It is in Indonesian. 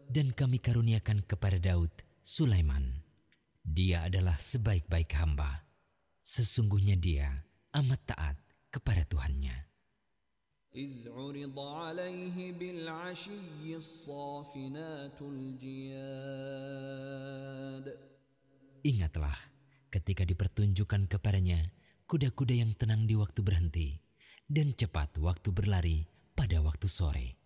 Dan kami karuniakan kepada Daud Sulaiman. Dia adalah sebaik-baik hamba. Sesungguhnya dia amat taat kepada Tuhannya. إذ عرض عليه بالعشي الصافنات الجياد. Ingatlah ketika dipertunjukkan kepadanya kuda-kuda yang tenang di waktu berhenti dan cepat waktu berlari pada waktu sore.